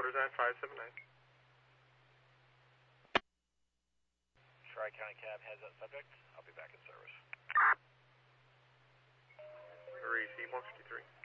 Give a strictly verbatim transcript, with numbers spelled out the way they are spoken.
Motors at five seven nine. Tri-County Cab has that subject. I'll be back in service. Receive one fifty-three.